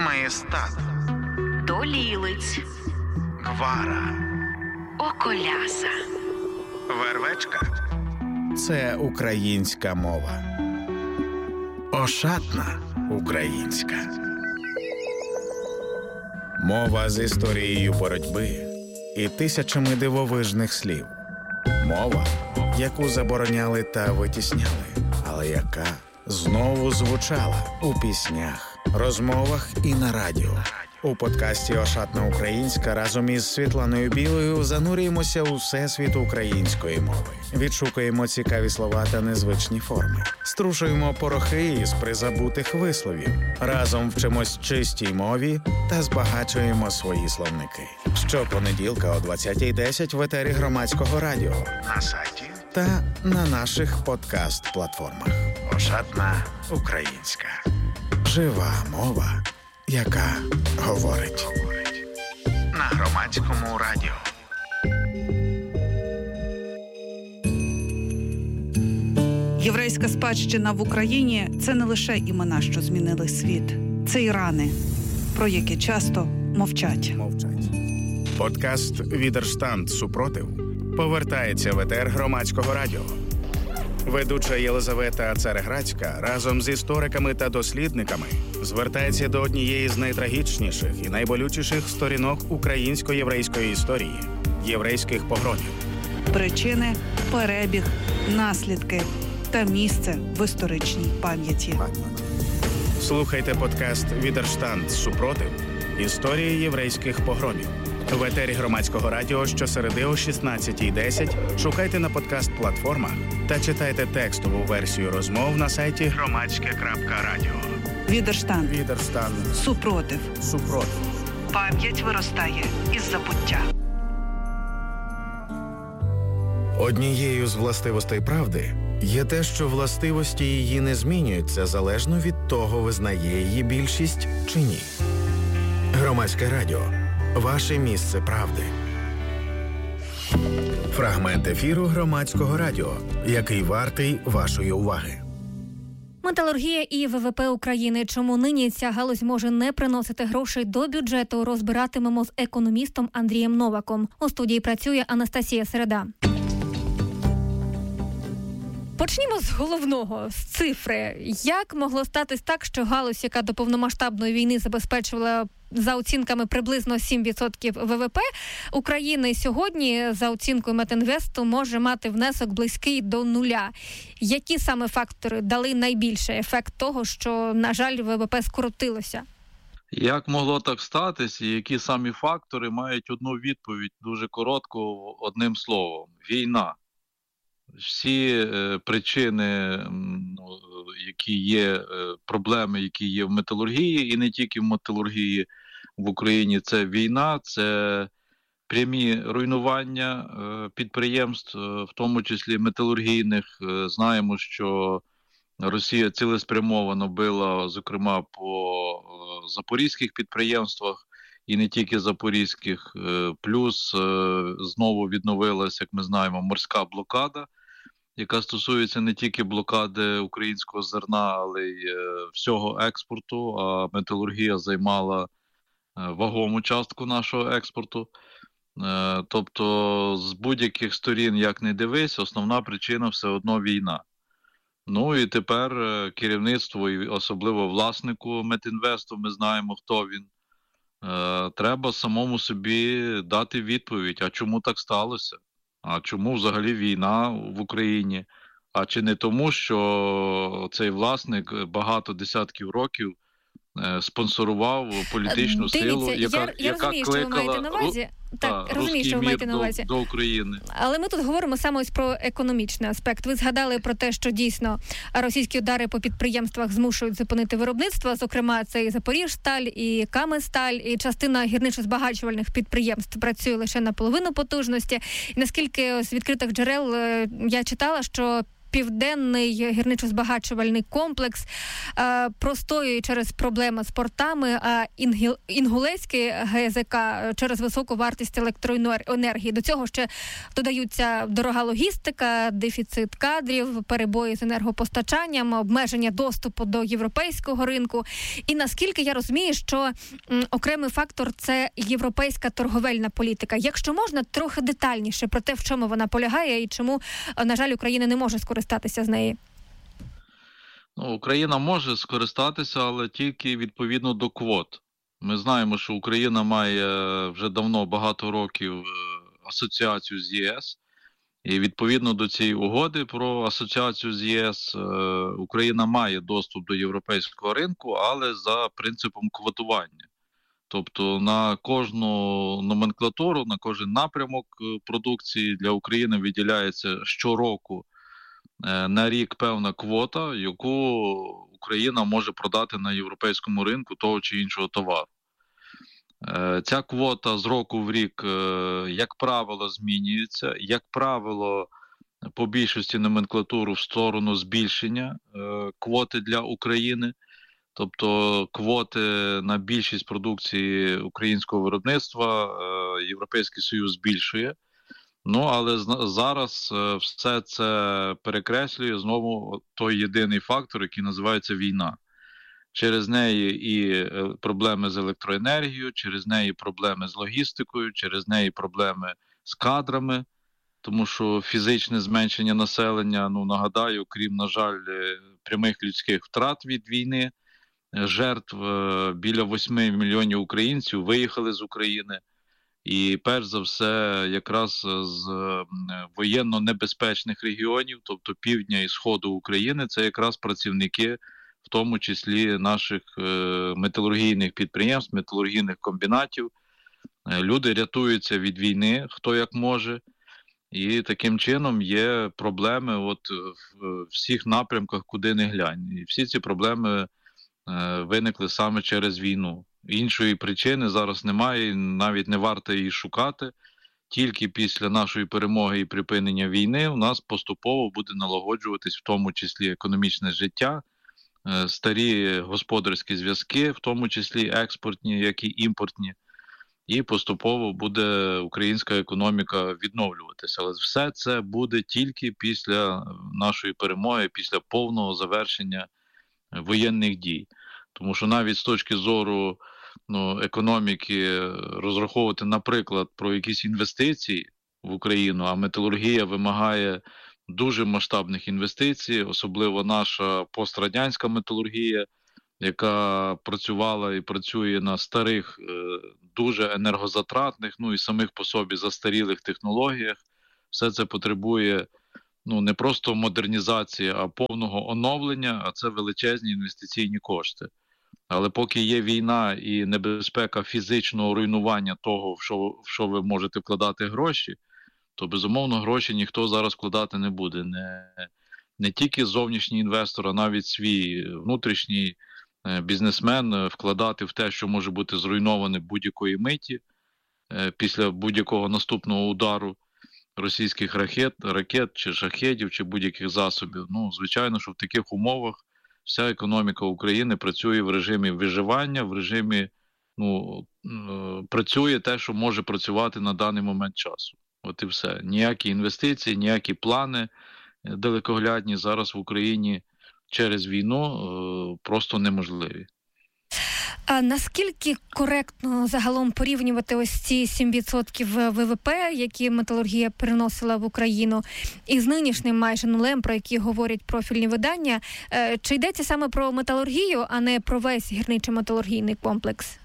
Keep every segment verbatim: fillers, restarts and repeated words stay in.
Маєстат, Долілиць, Гвара, Околяса, Вервечка – це українська мова. Ошатна українська. Мова з історією боротьби і тисячами дивовижних слів. Мова, яку забороняли та витісняли, але яка знову звучала у піснях, розмовах і на радіо. У подкасті «Ошатна українська» разом із Світланою Білою занурюємося у всесвіт української мови. Відшукуємо цікаві слова та незвичні форми. Струшуємо порохи із призабутих висловів. Разом вчимось чистій мові та збагачуємо свої словники. Щопонеділка о двадцятій десять в етері Громадського радіо, на сайті та на наших подкаст-платформах. «Ошатна українська». Жива мова, яка говорить. На Громадському радіо. Єврейська спадщина в Україні – це не лише імена, що змінили світ. Це і рани, про які часто мовчать. Мовчать. Подкаст «Відерштанд. Супротив» повертається в етер Громадського радіо. Ведуча Єлизавета Цареградська разом з істориками та дослідниками звертається до однієї з найтрагічніших і найболючіших сторінок українсько-єврейської історії – єврейських погромів. Причини, перебіг, наслідки та місце в історичній пам'яті. Слухайте подкаст «Відерштанд. Супротив. Історії єврейських погромів». В етері Громадського радіо щосереди о шістнадцятій десять шукайте на подкаст-платформах та читайте текстову версію розмов на сайті громадське крапка радіо. Відерштанд. Відерштанд. Супротив. Супротив. Пам'ять виростає із забуття. Однією з властивостей правди є те, що властивості її не змінюються залежно від того, визнає її більшість чи ні. Громадське радіо. Ваше місце правди. Фрагмент ефіру Громадського радіо, який вартий вашої уваги. Металургія і ВВП України. Чому нині ця галузь може не приносити грошей до бюджету, розбиратимемо з економістом Андрієм Новаком. У студії працює Анастасія Середа. Почнімо з головного, з цифри. Як могло статись так, що галузь, яка до повномасштабної війни забезпечувала за оцінками приблизно сім відсотків ВВП, України сьогодні, за оцінкою Метінвесту, може мати внесок близький до нуля? Які саме фактори дали найбільший ефект того, що, на жаль, ВВП скоротилося? Як могло так статися, і які самі фактори мають одну відповідь, дуже коротко, одним словом – війна. Всі е, причини, ну, які є, е, проблеми, які є в металургії, і не тільки в металургії в Україні, це війна, це прямі руйнування е, підприємств, е, в тому числі металургійних. Е, знаємо, що Росія цілеспрямовано била, зокрема, по е, запорізьких підприємствах, і не тільки запорізьких, е, плюс е, знову відновилася, як ми знаємо, морська блокада, яка стосується не тільки блокади українського зерна, але й е, всього експорту, а металургія займала е, вагому частку нашого експорту. Е, тобто з будь-яких сторін, як не дивись, основна причина все одно війна. Ну і тепер е, керівництво, і особливо власнику Метінвесту, ми знаємо, хто він, е, треба самому собі дати відповідь, а чому так сталося? А чому взагалі війна в Україні? А чи не тому, що цей власник багато десятків років е, спонсорував політичну Дивіться, силу, яка, я, я яка розумію, кликала... що ви маєте на увазі. Так, та, розумію, що ви маєте на увазі. До, до України. Але ми тут говоримо саме ось про економічний аспект. Ви згадали про те, що дійсно російські удари по підприємствах змушують зупинити виробництво. Зокрема, це і Запоріжсталь, і Каменсталь, і частина гірничо-збагачувальних підприємств працює лише на половину потужності. І наскільки з відкритих джерел я читала, що південний гірничо-збагачувальний комплекс простоює через проблеми з портами, а Інгулецький ГЗК через високу вартість електроенергії. До цього ще додаються дорога логістика, дефіцит кадрів, перебої з енергопостачанням, обмеження доступу до європейського ринку. І наскільки я розумію, що м, окремий фактор – це європейська торговельна політика. Якщо можна, трохи детальніше про те, в чому вона полягає і чому, на жаль, Україна не може скористатися з неї. Ну, Україна може скористатися, але тільки відповідно до квот. Ми знаємо, що Україна має вже давно, багато років, асоціацію з ЄС. І відповідно до цієї угоди про асоціацію з ЄС Україна має доступ до європейського ринку, але за принципом квотування. Тобто на кожну номенклатуру, на кожен напрямок продукції для України виділяється щороку на рік певна квота, яку Україна може продати на європейському ринку того чи іншого товару. Ця квота з року в рік, як правило, змінюється. Як правило, по більшості номенклатуру в сторону збільшення квоти для України. Тобто квоти на більшість продукції українського виробництва Європейський Союз збільшує. Ну, але зараз все це перекреслює знову той єдиний фактор, який називається війна. Через неї і проблеми з електроенергією, через неї проблеми з логістикою, через неї проблеми з кадрами, тому що фізичне зменшення населення, ну, нагадаю, крім, на жаль, прямих людських втрат від війни, жертв біля восьми мільйонів українців виїхали з України. І перш за все якраз з воєнно небезпечних регіонів, тобто півдня і сходу України, це якраз працівники, в тому числі наших металургійних підприємств, металургійних комбінатів. Люди рятуються від війни, хто як може. І таким чином є проблеми от в всіх напрямках, куди не глянь. І всі ці проблеми виникли саме через війну. Іншої причини зараз немає, навіть не варто її шукати. Тільки після нашої перемоги і припинення війни у нас поступово буде налагоджуватись в тому числі економічне життя, старі господарські зв'язки, в тому числі експортні, як і імпортні, і поступово буде українська економіка відновлюватися. Але все це буде тільки після нашої перемоги, після повного завершення воєнних дій. Тому що навіть з точки зору ну, економіки розраховувати, наприклад, про якісь інвестиції в Україну, а металургія вимагає дуже масштабних інвестицій, особливо наша пострадянська металургія, яка працювала і працює на старих, дуже енергозатратних, ну і самих по собі застарілих технологіях. Все це потребує ну, не просто модернізації, а повного оновлення, а це величезні інвестиційні кошти. Але поки є війна і небезпека фізичного руйнування того, в що, в що ви можете вкладати гроші, то, безумовно, гроші ніхто зараз вкладати не буде. Не, не тільки зовнішній інвестор, а навіть свій внутрішній бізнесмен вкладати в те, що може бути зруйноване будь-якої миті після будь-якого наступного удару російських ракет, ракет чи шахедів, чи будь-яких засобів. Ну, звичайно, що в таких умовах вся економіка України працює в режимі виживання, в режимі, ну, працює те, що може працювати на даний момент часу. От і все. Ніякі інвестиції, ніякі плани далекоглядні зараз в Україні через війну просто неможливі. А наскільки коректно загалом порівнювати ось ці сім відсотків ВВП, які металургія приносила в Україну, із нинішнім майже нулем, про які говорять профільні видання? Чи йдеться саме про металургію, а не про весь гірничо-металургійний комплекс?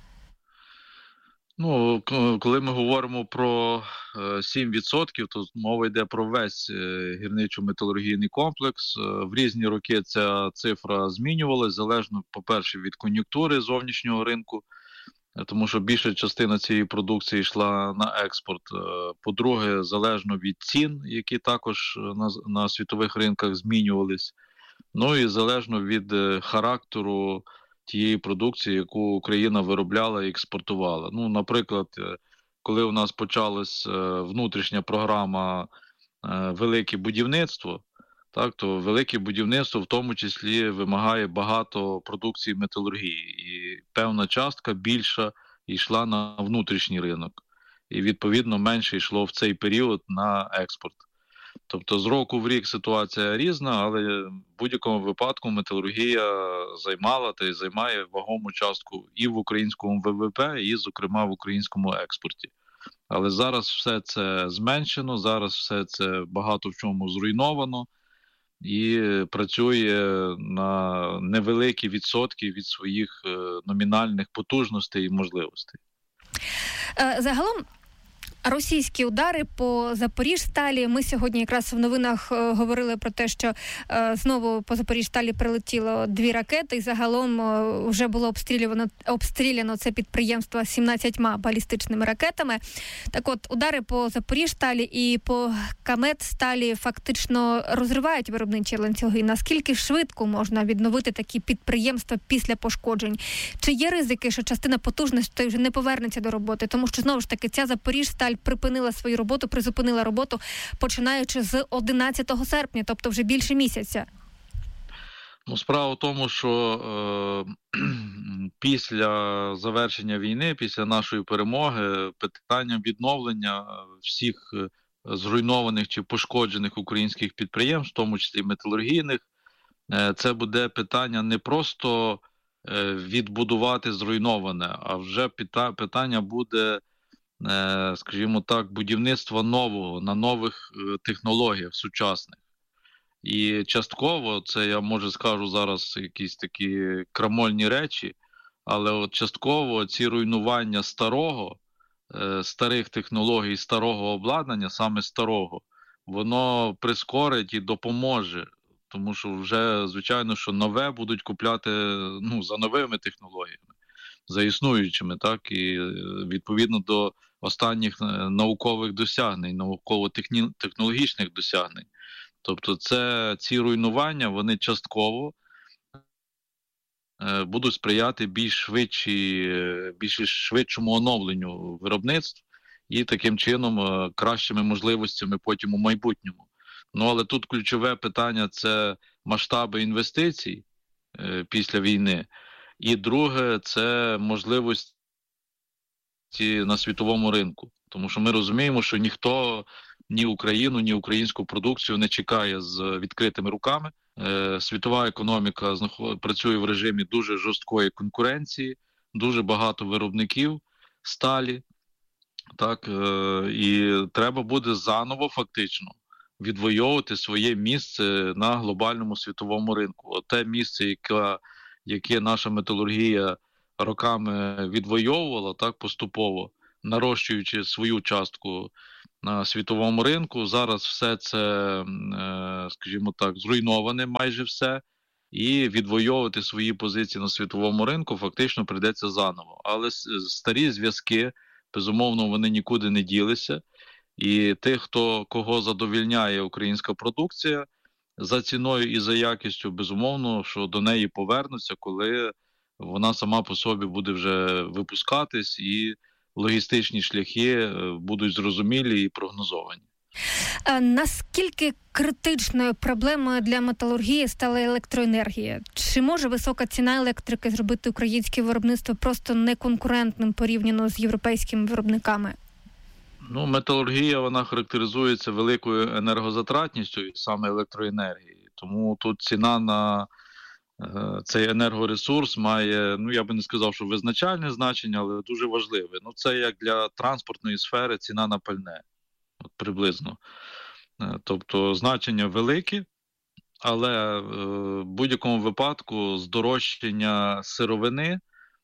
Ну, коли ми говоримо про сім відсотків, то мова йде про весь гірничо-металургійний комплекс. В різні роки ця цифра змінювалась, залежно, по-перше, від кон'юнктури зовнішнього ринку, тому що більша частина цієї продукції йшла на експорт. По-друге, залежно від цін, які також на, на світових ринках змінювались. Ну і залежно від характеру тієї продукції, яку Україна виробляла і експортувала. Ну, наприклад, коли у нас почалась внутрішня програма «Велике будівництво», Так, то велике будівництво в тому числі вимагає багато продукції металургії. І певна частка більша йшла на внутрішній ринок. І, відповідно, менше йшло в цей період на експорт. Тобто з року в рік ситуація різна, але в будь-якому випадку металургія займала та й займає вагому частку і в українському ВВП, і, зокрема, в українському експорті. Але зараз все це зменшено, зараз все це багато в чому зруйновано і працює на невеликі відсотки від своїх номінальних потужностей і можливостей. Загалом, російські удари по Запоріжсталі. Ми сьогодні якраз в новинах е, говорили про те, що е, знову по Запоріжсталі прилетіло дві ракети, і загалом е, вже було обстріляно, обстріляно це підприємство сімнадцятьма балістичними ракетами. Так от, удари по Запоріжсталі і по Каметсталі фактично розривають виробничі ланцюги. Наскільки швидко можна відновити такі підприємства після пошкоджень? Чи є ризики, що частина потужностей вже не повернеться до роботи? Тому що, знову ж таки, ця Запоріжсталь припинила свою роботу, призупинила роботу, починаючи з одинадцятого серпня, тобто вже більше місяця. Ну, справа в тому, що е, після завершення війни, після нашої перемоги, питання відновлення всіх зруйнованих чи пошкоджених українських підприємств, в тому числі металургійних, е, це буде питання не просто е, відбудувати зруйноване, а вже пита, питання буде, скажімо так, будівництва нового, на нових технологіях сучасних. І частково, це я, може, скажу зараз якісь такі крамольні речі, але от частково ці руйнування старого, старих технологій, старого обладнання, саме старого, воно прискорить і допоможе. Тому що вже, звичайно, що нове будуть купляти, ну, за новими технологіями, за існуючими, так, і відповідно до останніх наукових досягнень, науково-технологічних досягнень. Тобто це, ці руйнування, вони частково е, будуть сприяти більш, швидші, більш швидшому оновленню виробництв і таким чином е, кращими можливостями потім у майбутньому. Ну, але тут ключове питання – це масштаби інвестицій е, після війни. І друге – це можливості на світовому ринку. Тому що ми розуміємо, що ніхто ні Україну, ні українську продукцію не чекає з відкритими руками. Е, світова економіка знаход... працює в режимі дуже жорсткої конкуренції, дуже багато виробників сталі. Так, е, і треба буде заново фактично відвоювати своє місце на глобальному світовому ринку. От те місце, яке, яке наша металургія роками відвоювала, так, поступово, нарощуючи свою частку на світовому ринку. Зараз все це, скажімо так, зруйноване майже все, і відвоювати свої позиції на світовому ринку фактично прийдеться заново. Але старі зв'язки, безумовно, вони нікуди не ділися, і тих, хто, кого задовільняє українська продукція, за ціною і за якістю, безумовно, що до неї повернуться, коли вона сама по собі буде вже випускатись, і логістичні шляхи будуть зрозумілі і прогнозовані. А наскільки критичною проблемою для металургії стала електроенергія? Чи може висока ціна електрики зробити українське виробництво просто неконкурентним порівняно з європейськими виробниками? Ну, металургія, вона характеризується великою енергозатратністю саме електроенергії. Тому тут ціна на цей енергоресурс має, ну, я би не сказав, що визначальне значення, але дуже важливе. Ну, це як для транспортної сфери ціна на пальне, от приблизно. Тобто значення великі, але в будь-якому випадку здорожчання сировини,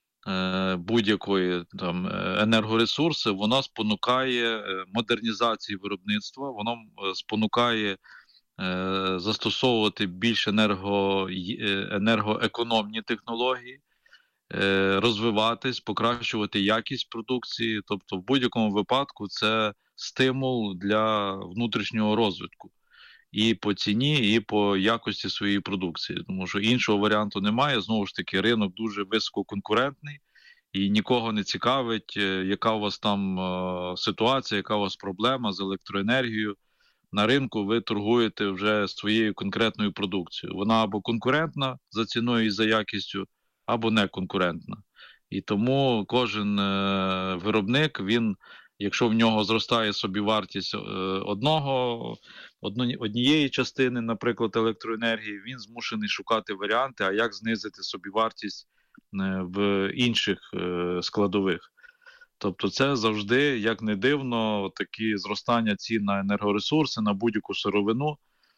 будь-якої там енергоресурси, воно спонукає модернізації виробництва, воно спонукає застосовувати більш енерго, енергоекономні технології, розвиватись, покращувати якість продукції. Тобто в будь-якому випадку це стимул для внутрішнього розвитку і по ціні, і по якості своєї продукції. Тому що іншого варіанту немає. Знову ж таки, ринок дуже висококонкурентний і нікого не цікавить, яка у вас там ситуація, яка у вас проблема з електроенергією. на ринку ви торгуєте вже своєю конкретною продукцією. Вона або конкурентна за ціною і за якістю, або не конкурентна. І тому кожен е, виробник, він, якщо в нього зростає собівартість е, одного, одно, однієї частини, наприклад, електроенергії, він змушений шукати варіанти, а як знизити собівартість е, в інших е, складових. Тобто це завжди, як не дивно, такі зростання цін на енергоресурси, на будь-яку сировину.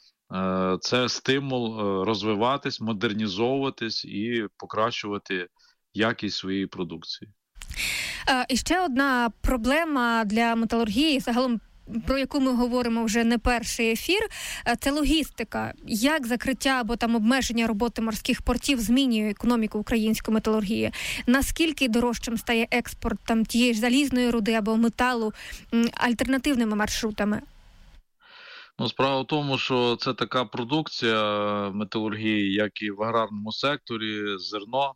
Це стимул розвиватись, модернізовуватись і покращувати якість своєї продукції. І ще одна проблема для металургії, загалом, про яку ми говоримо вже не перший ефір, це логістика. Як закриття або там обмеження роботи морських портів змінює економіку української металургії? Наскільки дорожчим стає експорт там тієї ж залізної руди або металу альтернативними маршрутами? Ну, справа в тому, що це така продукція металургії, як і в аграрному секторі, зерно.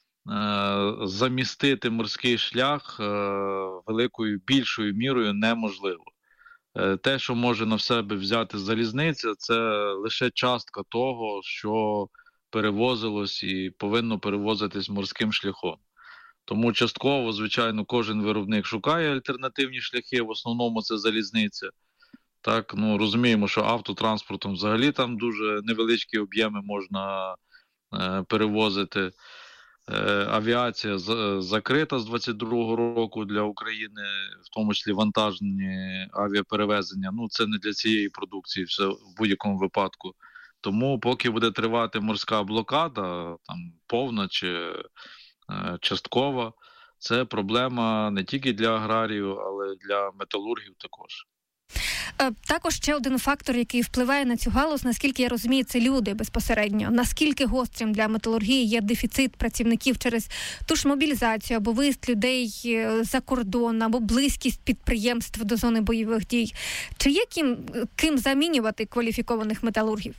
Замістити морський шлях великою, більшою мірою неможливо. Те, що може на себе взяти залізниця, це лише частка того, що перевозилось і повинно перевозитись морським шляхом. Тому частково, звичайно, кожен виробник шукає альтернативні шляхи, в основному це залізниця. Так, ну, розуміємо, що автотранспортом взагалі там дуже невеличкі об'єми можна е, перевозити. Е, авіація з, закрита з двадцять другого року для України, в тому числі вантажні авіаперевезення. Ну, це не для цієї продукції, все в будь-якому випадку. Тому поки буде тривати морська блокада, там повна чи е, часткова, це проблема не тільки для аграріїв, але й для металургів також. Також ще один фактор, який впливає на цю галузь, наскільки я розумію, це люди безпосередньо. Наскільки гострим для металургії є дефіцит працівників через ту ж мобілізацію, або виїзд людей за кордон, або близькість підприємств до зони бойових дій. Чи є ким, ким замінювати кваліфікованих металургів?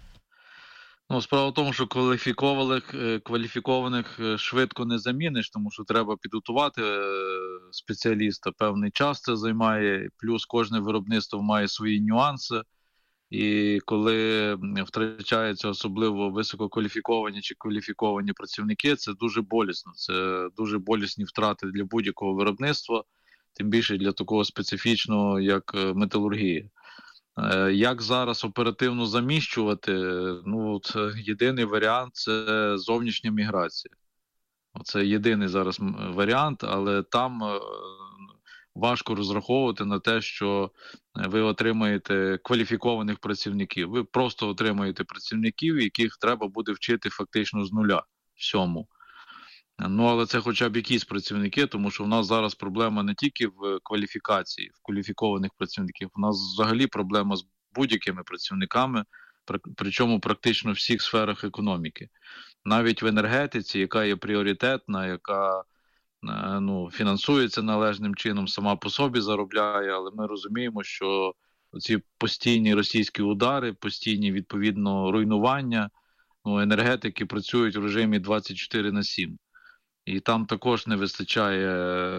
Ну, справа в тому, що кваліфікованих, кваліфікованих швидко не заміниш, тому що треба підготувати спеціаліста. Певний час це займає, плюс кожне виробництво має свої нюанси. І коли втрачаються особливо висококваліфіковані чи кваліфіковані працівники, це дуже болісно. Це дуже болісні втрати для будь-якого виробництва, тим більше для такого специфічного, як металургія. Як зараз оперативно заміщувати? Ну, от, єдиний варіант – це зовнішня міграція. Це єдиний зараз варіант, але там важко розраховувати на те, що ви отримаєте кваліфікованих працівників. Ви просто отримаєте працівників, яких треба буде вчити фактично з нуля всьому. Ну, але це хоча б якісь працівники, тому що в нас зараз проблема не тільки в кваліфікації, в кваліфікованих працівників. У нас взагалі проблема з будь-якими працівниками, причому практично в всіх сферах економіки. Навіть в енергетиці, яка є пріоритетна, яка ну, фінансується належним чином, сама по собі заробляє, але ми розуміємо, що ці постійні російські удари, постійні, відповідно, руйнування, ну, енергетики працюють в режимі двадцять чотири на сім. І там також не вистачає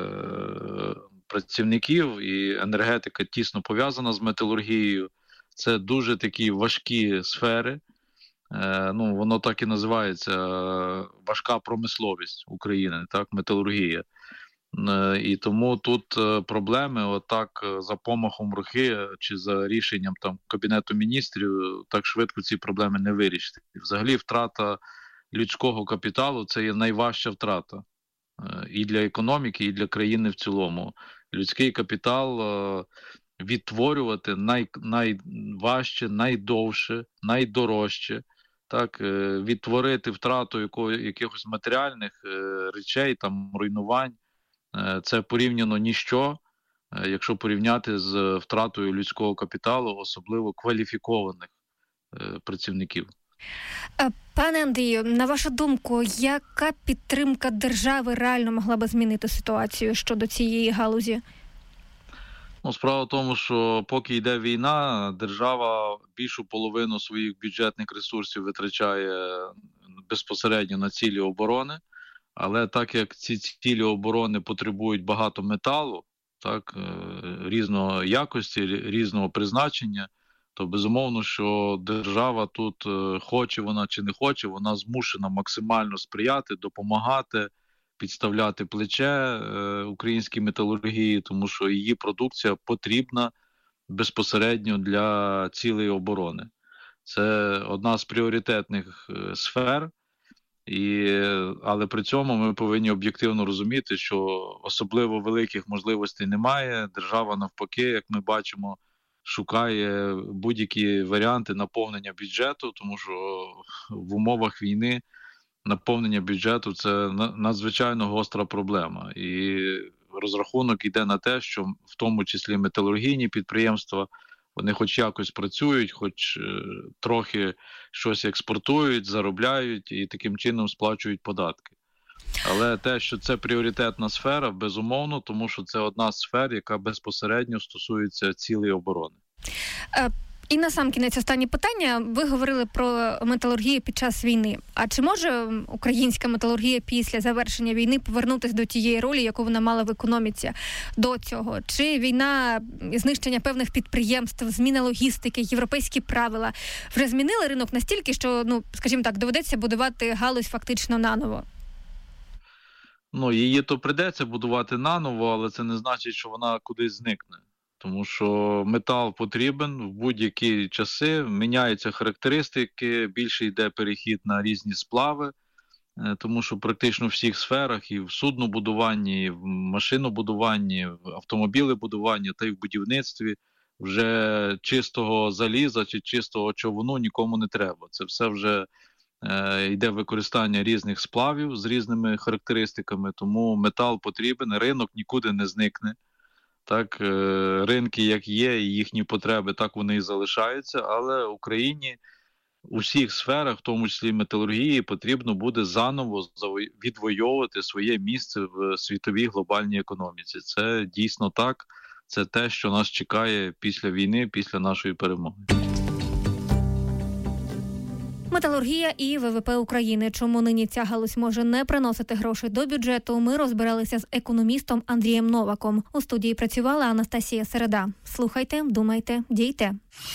працівників, і енергетика тісно пов'язана з металургією. Це дуже такі важкі сфери. Ну, воно так і називається важка промисловість України, так, металургія. І тому тут проблеми, отак за помахом руки чи за рішенням там Кабінету міністрів, так швидко ці проблеми не вирішити. Взагалі втрата людського капіталу – це є найважча втрата і для економіки, і для країни в цілому. Людський капітал відтворювати най, найважче, найдовше, найдорожче. Так, відтворити втрату якого, якихось матеріальних речей, там, руйнувань, це порівняно ніщо, якщо порівняти з втратою людського капіталу, особливо кваліфікованих працівників. Пане Андрію, на вашу думку, яка підтримка держави реально могла би змінити ситуацію щодо цієї галузі? Ну, справа в тому, що поки йде війна, держава більшу половину своїх бюджетних ресурсів витрачає безпосередньо на цілі оборони, але так як ці цілі оборони потребують багато металу, так, різної якості, різного призначення, то безумовно, що держава тут, хоче вона чи не хоче, вона змушена максимально сприяти, допомагати, підставляти плече українській металургії, тому що її продукція потрібна безпосередньо для цілей оборони. Це одна з пріоритетних сфер, і, але при цьому ми повинні об'єктивно розуміти, що особливо великих можливостей немає. Держава навпаки, як ми бачимо, шукає будь-які варіанти наповнення бюджету, тому що в умовах війни наповнення бюджету – це надзвичайно гостра проблема. І розрахунок йде на те, що в тому числі металургійні підприємства, вони хоч якось працюють, хоч трохи щось експортують, заробляють і таким чином сплачують податки. Але те, що це пріоритетна сфера, безумовно, тому що це одна з сфер, яка безпосередньо стосується цілей оборони. І на сам кінець останнє питання. Ви говорили про металургію під час війни. А чи може українська металургія після завершення війни повернутися до тієї ролі, яку вона мала в економіці до цього? Чи війна, знищення певних підприємств, зміна логістики, європейські правила вже змінили ринок настільки, що, ну, скажімо так, доведеться будувати галузь фактично наново? Ну, її то прийдеться будувати наново, але це не значить, що вона кудись зникне. Тому що метал потрібен в будь-які часи, міняються характеристики, більше йде перехід на різні сплави, тому що практично в всіх сферах, і в суднобудуванні, і в машинобудуванні, в автомобілебудуванні та й в будівництві вже чистого заліза чи чистого човуну нікому не треба. Це все вже е, йде використання різних сплавів з різними характеристиками, тому метал потрібен, ринок нікуди не зникне. Так, ринки як є, і їхні потреби, так вони і залишаються, але Україні у всіх сферах, в тому числі металургії, потрібно буде заново відвоювати своє місце в світовій глобальній економіці. Це дійсно так, це те, що нас чекає після війни, після нашої перемоги. Металургія і ВВП України. Чому нині ця галузь може не приносити грошей до бюджету, ми розбиралися з економістом Андрієм Новаком. У студії працювала Анастасія Середа. Слухайте, думайте, дійте.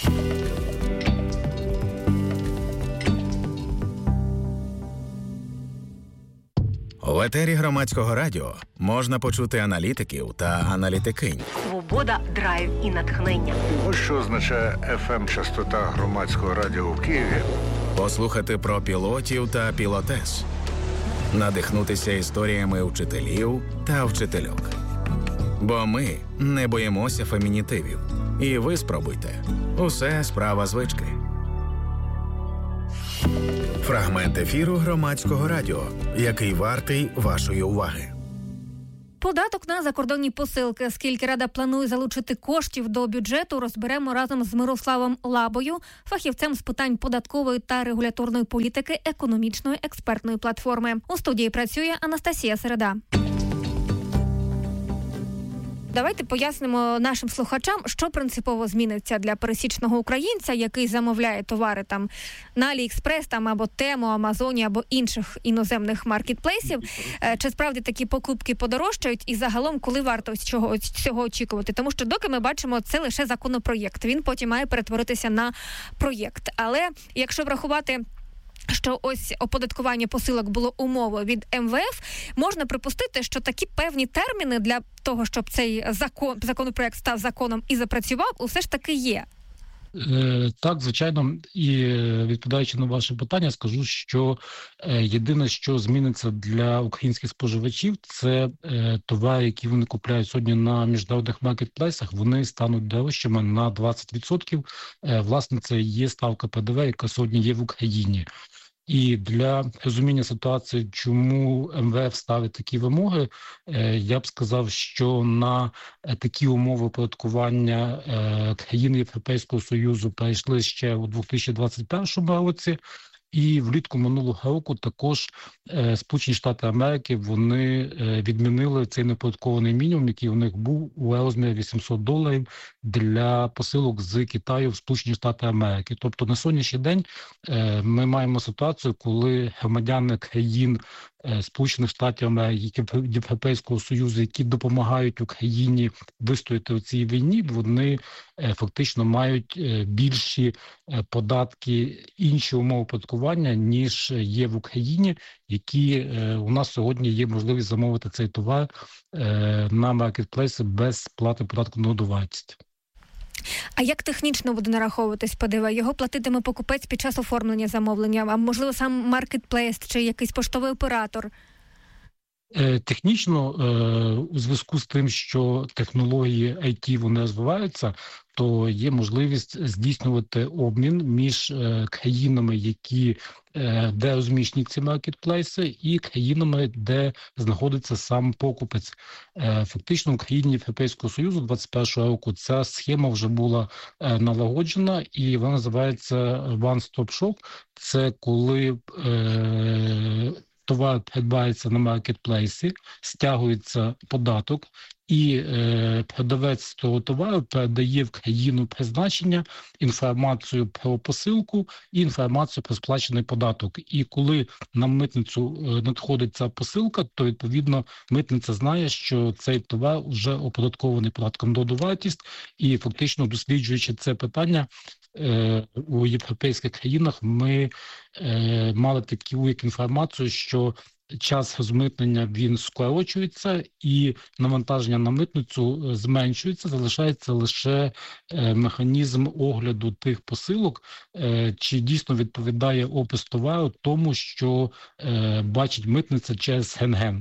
В етері Громадського радіо можна почути аналітиків та аналітикинь. Свобода, драйв і натхнення. Ось що означає еф ем-частота Громадського радіо в Києві. Послухати про пілотів та пілотес. Надихнутися історіями вчителів та вчительок. Бо ми не боїмося фемінітивів. І ви спробуйте. Усе справа звички. Фрагмент ефіру Громадського радіо, який вартий вашої уваги. Податок на закордонні посилки. Скільки Рада планує залучити коштів до бюджету, розберемо разом з Мирославом Лабою, фахівцем з питань податкової та регуляторної політики економічної експертної платформи. У студії працює Анастасія Середа. Давайте пояснимо нашим слухачам, що принципово зміниться для пересічного українця, який замовляє товари там на Аліекспрес, там або Тему, Амазоні або інших іноземних маркетплейсів. Чи справді такі покупки подорожчають і загалом, коли варто цього, цього очікувати? Тому що доки ми бачимо, це лише законопроєкт. Він потім має перетворитися на проєкт. Але якщо врахувати, що ось оподаткування посилок було умовою від ем ве еф, можна припустити, що такі певні терміни для того, щоб цей закон, законопроект став законом і запрацював, усе ж таки є. Е, так, звичайно, і відповідаючи на ваше питання, скажу, що е, єдине, що зміниться для українських споживачів, це е, товари, які вони купляють сьогодні на міжнародних маркетплейсах, вони стануть дорожчими на двадцять відсотків. Е, власне, це є ставка пе де ве, яка сьогодні є в Україні. І для розуміння ситуації, чому ем ве еф ставить такі вимоги, я б сказав, що на такі умови оподаткування країни Європейського Союзу перейшли ще у дві тисячі двадцять першому році. І влітку минулого року також е, Сполучені Штати Америки, вони е, відмінили цей неоподаткований мінімум, який у них був у розмірі вісімсот доларів для посилок з Китаю в Сполучені Штати Америки. Тобто на сьогоднішній день е, ми маємо ситуацію, коли громадяни країн Сполучених Штатів Америки, Європейського Союзу, які допомагають Україні вистояти у цій війні, вони фактично мають більші податки, інші умови оподаткування, ніж є в Україні, які у нас сьогодні є можливість замовити цей товар на маркетплейси без сплати податку на додану вартість. А як технічно буде нараховуватись ПДВ? Його платитиме покупець під час оформлення замовлення, а можливо сам маркетплейс чи якийсь поштовий оператор? Технічно, у зв'язку з тим, що технології ай ті вони розвиваються, то є можливість здійснювати обмін між країнами, які, де розміщені ці маркетплейси, і країнами, де знаходиться сам покупець. Фактично в країні Європейського Союзу двадцять першого року ця схема вже була налагоджена, і вона називається One Stop Shop. Це коли е, товар придбається на маркетплейсі, стягується податок, і е, продавець того товару передає в країну призначення інформацію про посилку і інформацію про сплачений податок. І коли на митницю надходить ця посилка, то відповідно митниця знає, що цей товар вже оподаткований податком на додану вартість, і фактично досліджуючи це питання, у європейських країнах ми е, мали таку як інформацію, що час розмитнення він скорочується і навантаження на митницю зменшується, залишається лише е, механізм огляду тих посилок, е, чи дійсно відповідає опис товару тому, що е, бачить митниця через рентген.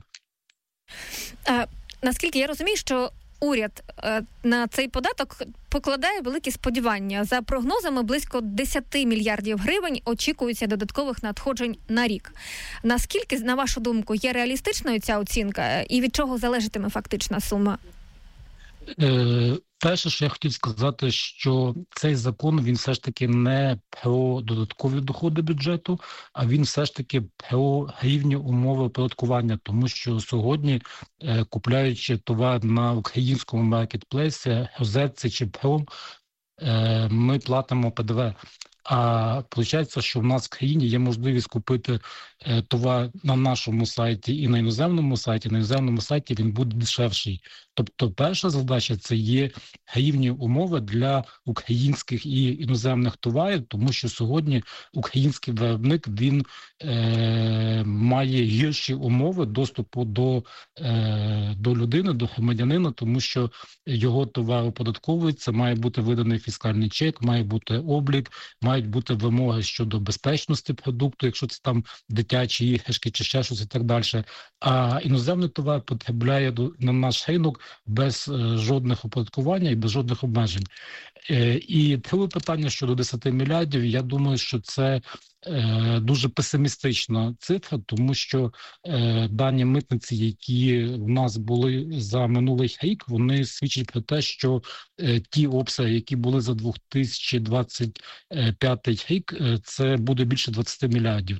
А, наскільки я розумію, що уряд е, на цей податок покладає великі сподівання. За прогнозами, близько десять мільярдів гривень очікується додаткових надходжень на рік. Наскільки, на вашу думку, є реалістичною ця оцінка і від чого залежатиме фактична сума? Е, перше, що я хотів сказати, що цей закон, він все ж таки не про додаткові доходи бюджету, а він все ж таки про рівні умови оподаткування, тому що сьогодні, е, купляючи товар на українському маркетплейсі, розетці чи пром, е, ми платимо ПДВ. А виходить, що в нас в країні є можливість купити е, товар на нашому сайті і на іноземному сайті. На іноземному сайті він буде дешевший. Тобто перша задача – це є рівні умови для українських і іноземних товарів, тому що сьогодні український виробник, він е, має гірші умови доступу до, е, до людини, до громадянина, тому що його товар оподатковується, має бути виданий фіскальний чек, має бути облік, мають бути вимоги щодо безпечності продукту, якщо це там дитячі іграшки чи ще щось і так далі. А іноземний товар потрапляє до, на наш ринок без е, жодних оподаткування і без жодних обмежень. Е, і друге питання щодо десять мільярдів, я думаю, що це е, дуже песимістична цифра, тому що е, дані митниці, які в нас були за минулий рік, вони свідчать про те, що е, ті обсяги, які були за дві тисячі двадцять п'ятий рік, е, це буде більше двадцять мільярдів.